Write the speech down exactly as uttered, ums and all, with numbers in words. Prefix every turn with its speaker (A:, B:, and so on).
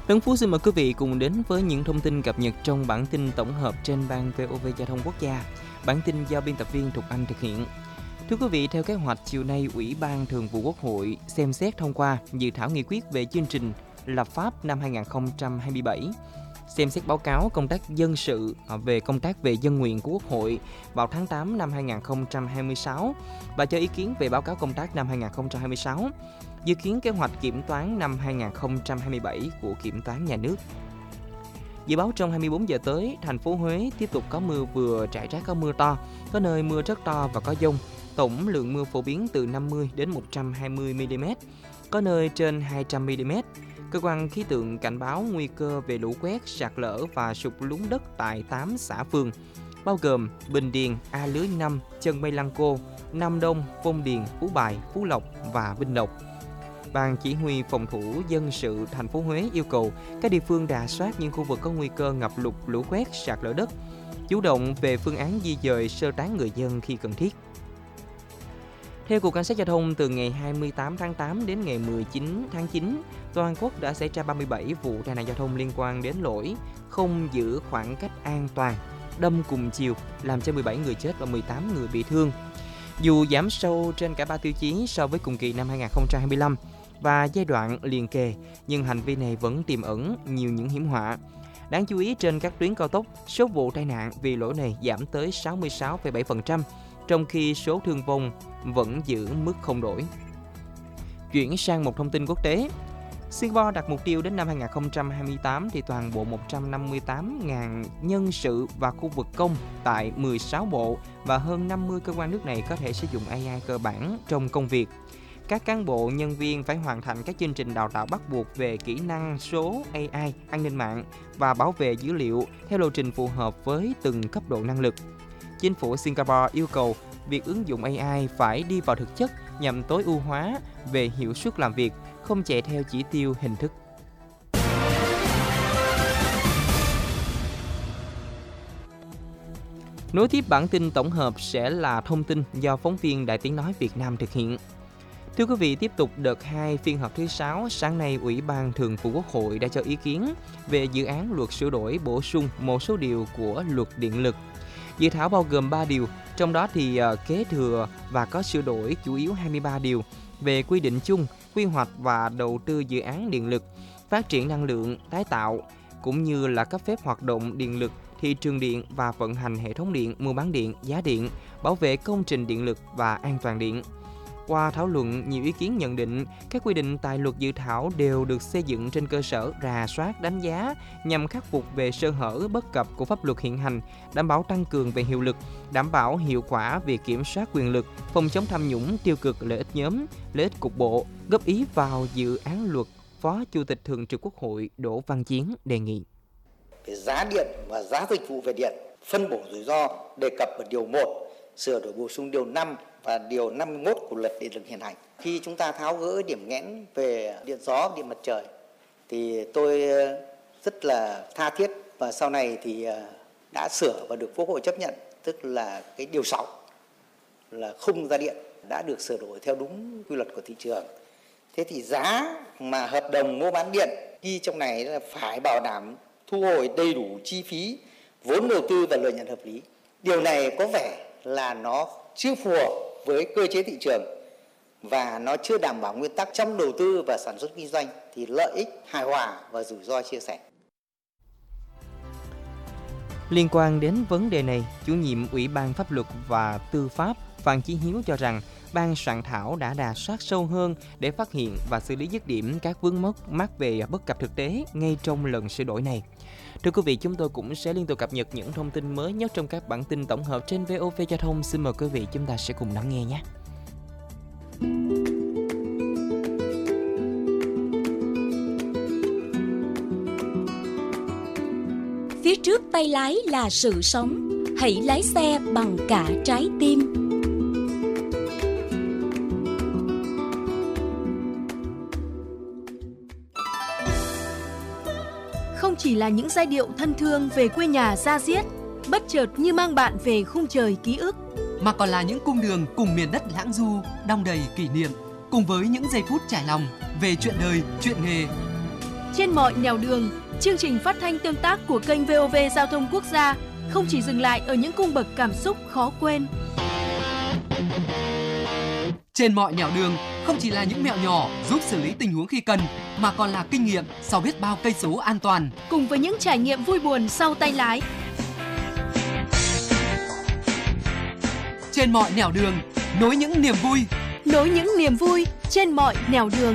A: Tấn Phú xin mời quý vị cùng đến với những thông tin cập nhật trong bản tin tổng hợp trên ban vê o vê Giao thông Quốc gia. Bản tin do biên tập viên Thục Anh thực hiện. Thưa quý vị, theo kế hoạch, chiều nay Ủy ban Thường vụ Quốc hội xem xét thông qua dự thảo nghị quyết về chương trình lập pháp năm hai không hai bảy, xem xét báo cáo công tác dân sự về công tác về dân nguyện của Quốc hội vào tháng tám năm hai không hai sáu và cho ý kiến về báo cáo công tác năm hai không hai sáu, dự kiến kế hoạch kiểm toán năm hai không hai bảy của Kiểm toán Nhà nước. Dự báo trong hai mươi bốn giờ tới, thành phố Huế tiếp tục có mưa vừa, rải rác có mưa to, có nơi mưa rất to và có dông. Tổng lượng mưa phổ biến từ năm mươi đến một trăm hai mươi mi-li-mét, có nơi trên hai trăm mi-li-mét. Cơ quan khí tượng cảnh báo nguy cơ về lũ quét, sạt lở và sụt lún đất tại tám xã phường, bao gồm Bình Điền, A Lưới năm, Chân Mây Lăng Cô, Nam Đông, Phong Điền, Phú Bài, Phú Lộc và Vinh Lộc. Ban chỉ huy phòng thủ dân sự thành phố Huế yêu cầu các địa phương rà soát những khu vực có nguy cơ ngập lụt, lũ quét, sạt lở đất, chủ động về phương án di dời, sơ tán người dân khi cần thiết. Theo Cục Cảnh sát Giao thông, từ ngày hai mươi tám tháng tám đến ngày mười chín tháng chín, toàn quốc đã xảy ra ba mươi bảy vụ tai nạn giao thông liên quan đến lỗi không giữ khoảng cách an toàn, đâm cùng chiều, làm cho mười bảy người chết và mười tám người bị thương. Dù giảm sâu trên cả ba tiêu chí so với cùng kỳ năm hai không hai lăm và giai đoạn liền kề, nhưng hành vi này vẫn tiềm ẩn nhiều những hiểm họa. Đáng chú ý, trên các tuyến cao tốc, số vụ tai nạn vì lỗi này giảm tới sáu mươi sáu phẩy bảy phần trăm, trong khi số thương vong vẫn giữ mức không đổi. Chuyển sang một thông tin quốc tế. Singapore đặt mục tiêu đến năm hai không hai tám thì toàn bộ một trăm năm mươi tám nghìn nhân sự và khu vực công tại mười sáu bộ và hơn năm mươi cơ quan nước này có thể sử dụng a i cơ bản trong công việc. Các cán bộ, nhân viên phải hoàn thành các chương trình đào tạo bắt buộc về kỹ năng số, a i, an ninh mạng và bảo vệ dữ liệu theo lộ trình phù hợp với từng cấp độ năng lực. Chính phủ Singapore yêu cầu việc ứng dụng a i phải đi vào thực chất nhằm tối ưu hóa về hiệu suất làm việc, không chạy theo chỉ tiêu hình thức. Nối tiếp bản tin tổng hợp sẽ là thông tin do phóng viên Đài Tiếng Nói Việt Nam thực hiện. Thưa quý vị, tiếp tục đợt hai phiên họp thứ sáu, sáng nay Ủy ban Thường vụ Quốc hội đã cho ý kiến về dự án luật sửa đổi bổ sung một số điều của luật điện lực. Dự thảo bao gồm ba điều, trong đó thì kế thừa và có sửa đổi chủ yếu hai mươi ba điều về quy định chung, quy hoạch và đầu tư dự án điện lực, phát triển năng lượng tái tạo, cũng như là cấp phép hoạt động điện lực, thị trường điện và vận hành hệ thống điện, mua bán điện, giá điện, bảo vệ công trình điện lực và an toàn điện. Qua thảo luận, nhiều ý kiến nhận định các quy định tại luật dự thảo đều được xây dựng trên cơ sở rà soát, đánh giá nhằm khắc phục về sơ hở, bất cập của pháp luật hiện hành, đảm bảo tăng cường về hiệu lực, đảm bảo hiệu quả việc kiểm soát quyền lực, phòng chống tham nhũng tiêu cực, lợi ích nhóm, lợi ích cục bộ. Góp ý vào dự án luật, Phó Chủ tịch Thường trực Quốc hội Đỗ Văn Chiến đề nghị.
B: Về giá điện và giá dịch vụ về điện, phân bổ rủi ro đề cập ở điều một, sửa đổi bổ sung điều năm và điều năm mươi mốt của luật điện lực hiện hành. Khi chúng ta tháo gỡ điểm nghẽn về điện gió, điện mặt trời thì tôi rất là tha thiết và sau này thì đã sửa và được Quốc hội chấp nhận, tức là cái điều sáu là khung giá điện đã được sửa đổi theo đúng quy luật của thị trường. Thế thì giá mà hợp đồng mua bán điện ghi trong này là phải bảo đảm thu hồi đầy đủ chi phí, vốn đầu tư và lợi nhuận hợp lý. Điều này có vẻ là nó chưa phù hợp với cơ chế thị trường và nó chưa đảm bảo nguyên tắc trong đầu tư và sản xuất kinh doanh thì lợi ích hài hòa và rủi ro chia sẻ.
A: Liên quan đến vấn đề này, chủ nhiệm Ủy ban Pháp luật và Tư pháp Phan Chí Hiếu cho rằng ban soạn thảo đã rà soát sâu hơn để phát hiện và xử lý dứt điểm các vướng mắc mắc về bất cập thực tế ngay trong lần sửa đổi này. Thưa quý vị, chúng tôi cũng sẽ liên tục cập nhật những thông tin mới nhất trong các bản tin tổng hợp trên vê o vê Giao thông. Xin mời quý vị chúng ta sẽ cùng lắng nghe nhé.
C: Phía trước tay lái là sự sống, hãy lái xe bằng cả trái tim.
D: Không chỉ là những giai điệu thân thương về quê nhà da diết, bất chợt như mang bạn về khung trời ký ức,
E: mà còn là những cung đường cùng miền đất lãng du, đong đầy kỷ niệm, cùng với những giây phút trải lòng về chuyện đời, chuyện nghề.
D: Trên mọi nẻo đường, chương trình phát thanh tương tác của kênh vê o vê Giao thông Quốc gia không chỉ dừng lại ở những cung bậc cảm xúc khó quên.
E: Trên mọi nẻo đường không chỉ là những mẹo nhỏ giúp xử lý tình huống khi cần, mà còn là kinh nghiệm sau biết bao cây số an toàn.
D: Cùng với những trải nghiệm vui buồn sau tay lái.
E: Trên mọi nẻo đường, nối những niềm vui.
D: Nối những niềm vui trên mọi nẻo đường.